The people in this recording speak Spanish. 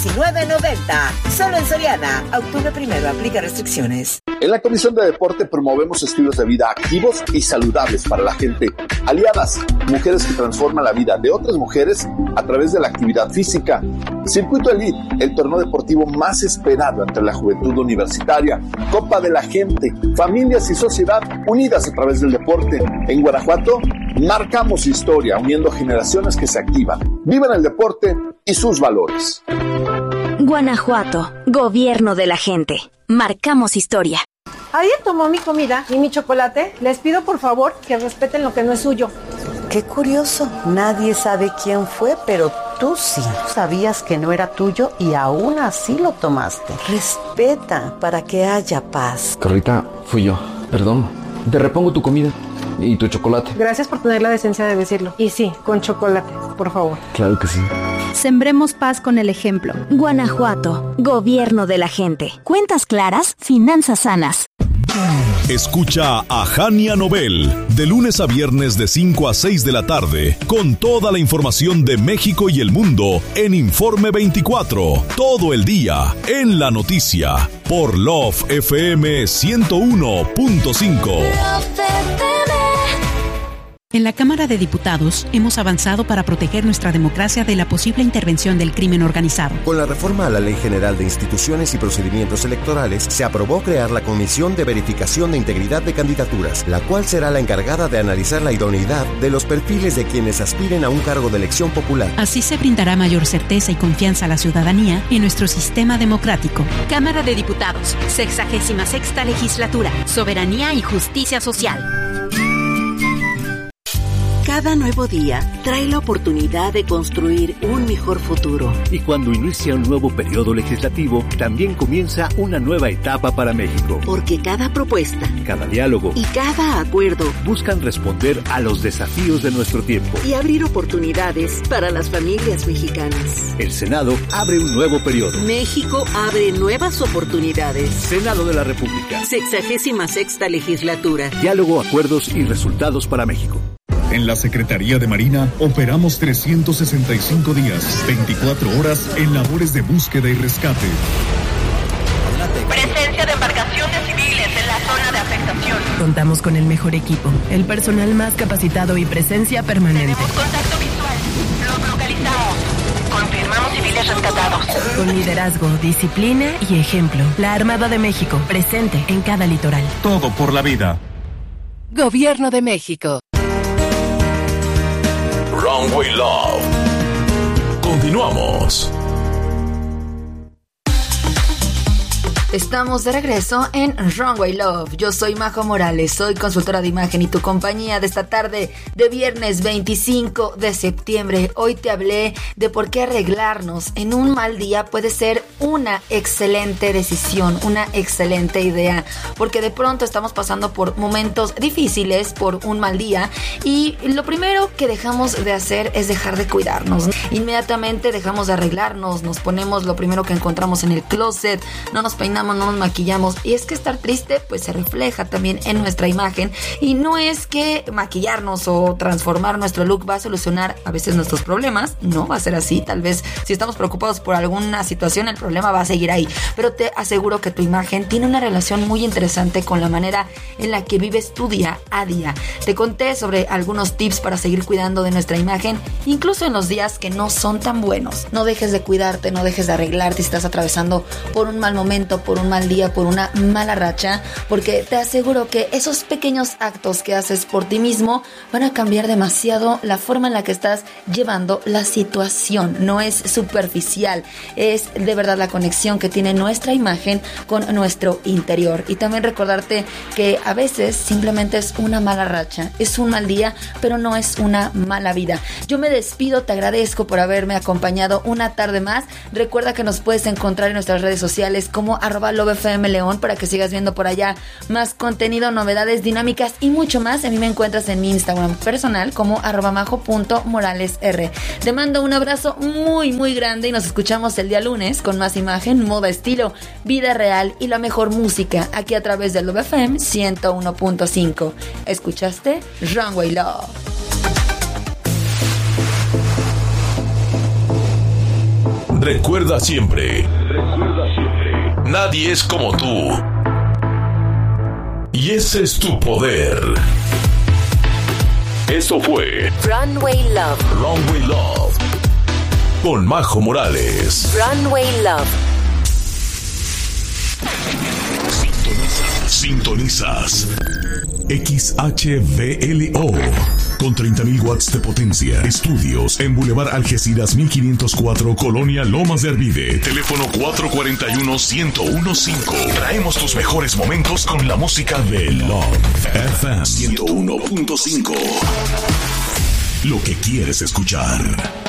$19.90. Solo en Soriana. Octubre 1, aplica restricciones. En la Comisión de Deporte promovemos estilos de vida activos y saludables para la gente. Aliadas, mujeres que transforman la vida de otras mujeres a través de la actividad física. Circuito Elite, el torneo deportivo más esperado entre la juventud universitaria. Copa de la Gente, familias y sociedad unidas a través del deporte. En Guanajuato, marcamos historia uniendo generaciones que se activan, viven el deporte y sus valores. Guanajuato, gobierno de la gente. Marcamos historia. ¿Alguien tomó mi comida y mi chocolate? Les pido por favor que respeten lo que no es suyo. Qué curioso, nadie sabe quién fue, pero tú sí. Sabías que no era tuyo y aún así lo tomaste. Respeta para que haya paz. Carlita, fui yo. Perdón. Te repongo tu comida y tu chocolate. Gracias por tener la decencia de decirlo. Y sí, con chocolate, por favor. Claro que sí. Sembremos paz con el ejemplo. Guanajuato, gobierno de la gente. Cuentas claras, finanzas sanas. Escucha a Jania Nobel de lunes a viernes de 5 a 6 de la tarde con toda la información de México y el mundo en Informe 24. Todo el día en la noticia por Love FM 101.5. En la Cámara de Diputados hemos avanzado para proteger nuestra democracia de la posible intervención del crimen organizado. Con la reforma a la Ley General de Instituciones y Procedimientos Electorales, se aprobó crear la Comisión de Verificación de Integridad de Candidaturas, la cual será la encargada de analizar la idoneidad de los perfiles de quienes aspiren a un cargo de elección popular. Así se brindará mayor certeza y confianza a la ciudadanía en nuestro sistema democrático. Cámara de Diputados, 66ª Legislatura, Soberanía y Justicia Social. Cada nuevo día trae la oportunidad de construir un mejor futuro. Y cuando inicia un nuevo periodo legislativo, también comienza una nueva etapa para México. Porque cada propuesta, cada diálogo y cada acuerdo buscan responder a los desafíos de nuestro tiempo y abrir oportunidades para las familias mexicanas. El Senado abre un nuevo periodo. México abre nuevas oportunidades. Senado de la República. 66ª Legislatura. Diálogo, acuerdos y resultados para México. En la Secretaría de Marina operamos 365 días, 24 horas en labores de búsqueda y rescate. Presencia de embarcaciones civiles en la zona de afectación. Contamos con el mejor equipo, el personal más capacitado y presencia permanente. Tenemos contacto visual. Los localizamos. Confirmamos civiles rescatados. Con liderazgo, disciplina y ejemplo. La Armada de México, presente en cada litoral. Todo por la vida. Gobierno de México. Runway Love. Continuamos. Estamos de regreso en Runway Love. Yo soy Majo Morales, soy consultora de imagen y tu compañía de esta tarde de viernes 25 de septiembre. Hoy te hablé de por qué arreglarnos en un mal día puede ser una excelente decisión, una excelente idea, porque de pronto estamos pasando por momentos difíciles, por un mal día, y lo primero que dejamos de hacer es dejar de cuidarnos. Inmediatamente dejamos de arreglarnos, nos ponemos lo primero que encontramos en el closet, no nos peinamos, no nos maquillamos, y es que estar triste pues se refleja también en nuestra imagen, y no es que maquillarnos o transformar nuestro look va a solucionar a veces nuestros problemas, no va a ser así. Tal vez si estamos preocupados por alguna situación el problema va a seguir ahí, pero te aseguro que tu imagen tiene una relación muy interesante con la manera en la que vives tu día a día. Te conté sobre algunos tips para seguir cuidando de nuestra imagen, incluso en los días que no son tan buenos. No dejes de cuidarte, no dejes de arreglarte si estás atravesando por un mal momento, por un mal día, por una mala racha, porque te aseguro que esos pequeños actos que haces por ti mismo van a cambiar demasiado la forma en la que estás llevando la situación. No es superficial, es de verdad la conexión que tiene nuestra imagen con nuestro interior. Y también recordarte que a veces simplemente es una mala racha, es un mal día, pero no es una mala vida. Yo me despido, te agradezco por haberme acompañado una tarde más. Recuerda que nos puedes encontrar en nuestras redes sociales como @LoveFMLeón para que sigas viendo por allá más contenido, novedades, dinámicas y mucho más. A mí me encuentras en mi Instagram personal como @majo.moralesr. Te mando un abrazo muy muy grande y nos escuchamos el día lunes con más imagen, moda, estilo, vida real y la mejor música aquí a través de Love FM 101.5. ¿Escuchaste? Runway Love. Recuerda siempre, nadie es como tú. Y ese es tu poder. Esto fue Runway Love. Runway Love con Majo Morales. Runway Love. Sintonizas XHVLO con 30.000 watts de potencia. Estudios en Boulevard Algeciras 1504, Colonia Lomas de Arvide. Teléfono 441-1015. Traemos tus mejores momentos con la música de Love FM 101.5. Lo que quieres escuchar.